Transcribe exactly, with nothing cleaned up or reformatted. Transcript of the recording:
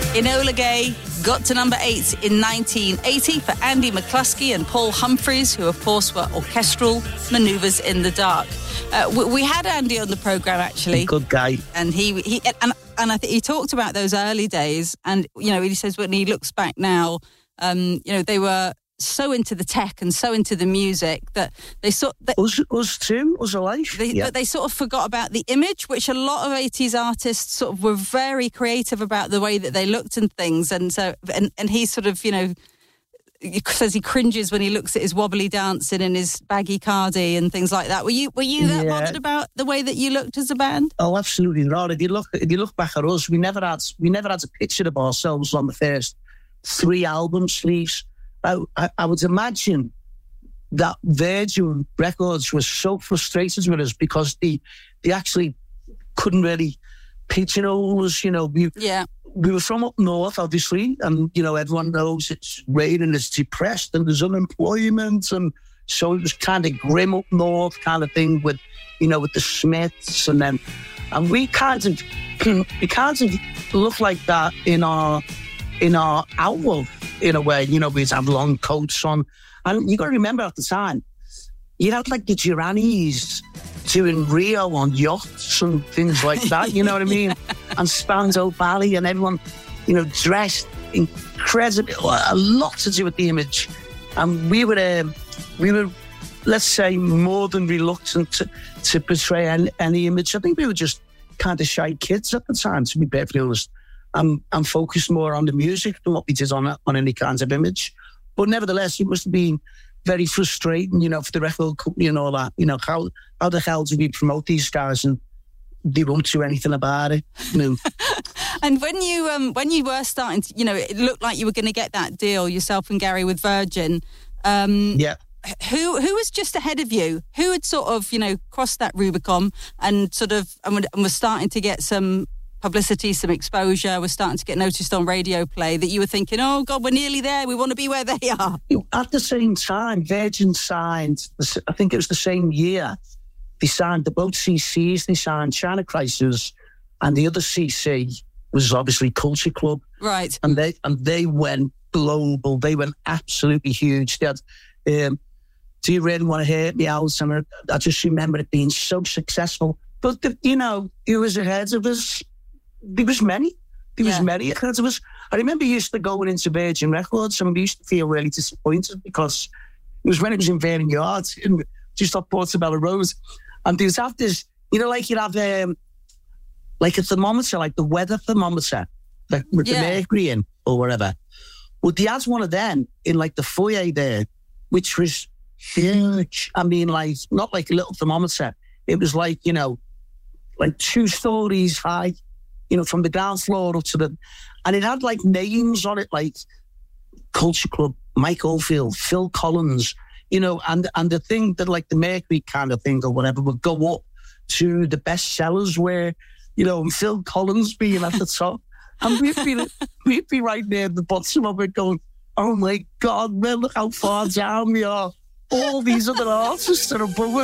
Enola Gay got to number eight in nineteen eighty for Andy McCluskey and Paul Humphreys, who, of course, were orchestral manoeuvres in the dark. Uh, we, we had Andy on the programme, actually. Good guy. And he, he and, and I think he talked about those early days. And, you know, he says when he looks back now, um, you know, they were so into the tech and so into the music that they sort that us, us too, us alike. They, yeah. But they sort of forgot about the image, which a lot of eighties artists sort of were very creative about the way that they looked and things. And so, and, and he sort of, you know, says he cringes when he looks at his wobbly dancing and his baggy cardi and things like that. Were you were you that yeah. bothered about the way that you looked as a band? Oh, absolutely not. If you look, if you look back at us, we never had we never had a picture of ourselves on the first three album sleeves. I, I, I would imagine that Virgin Records was so frustrated with us because they they actually couldn't really pigeonhole us. You know, we yeah. we were from up north, obviously, and you know everyone knows it's raining, it's depressed, and there's unemployment, and so it was kind of grim up north, kind of thing with, you know, with the Smiths, and then and we kind of we kind of looked like that in our in our outlook. In a way, you know, we'd have long coats on. And you got to remember at the time, you had like the Giranis doing Rio on yachts and things like that, you know what I mean? And Spandau Ballet and everyone, you know, dressed incredibly, a lot to do with the image. And we were, um, we were, let's say, more than reluctant to, to portray any, any image. I think we were just kind of shy kids at the time, to be perfectly honest. I'm, I'm focused more on the music than what we did on on any kind of image. But nevertheless, it must have been very frustrating, you know, for the record company and all that. You know, how how the hell do we promote these guys and they won't do anything about it? You know? And when you um, when you were starting to, you know, it looked like you were going to get that deal, yourself and Gary, with Virgin. Um, yeah. Who who was just ahead of you? Who had sort of, you know, crossed that Rubicon and sort of and was starting to get some publicity, some exposure, was starting to get noticed on radio play, that you were thinking, oh God, we're nearly there, we want to be where they are? At the same time, Virgin signed, I think it was the same year, they signed the both C Cs, they signed China Crisis, and the other C C was obviously Culture Club. Right. And they and they went global, they went absolutely huge. They had, um, Do You Really Want to Hurt Me Out? And I just remember it being so successful. But, the, you know, it was ahead of us. There was many. There was yeah. many ahead of us. I remember used to going into Virgin Records and we used to feel really disappointed because it was when it was in Vernon Yard, in, just off Portobello Road. And there was have this, you know, like you'd have um, like a thermometer, like the weather thermometer, like with yeah. the mercury in or whatever. Well, they had one of them in like the foyer there, which was huge. I mean, like, not like a little thermometer. It was like, you know, like two stories high. You know, from the ground floor up to the... And it had, like, names on it, like Culture Club, Mike Oldfield, Phil Collins, you know, and and the thing that, like, the Mercury kind of thing or whatever would go up to the best sellers where, you know, Phil Collins being at the top. And we'd be, we'd be right near the bottom of it going, oh, my God, man, look how far down we are. All these other artists are above us.